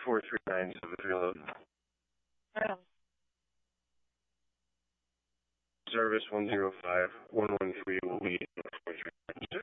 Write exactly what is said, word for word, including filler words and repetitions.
four three nine seven three load. Yeah. Service one zero five one one three will be four three nine.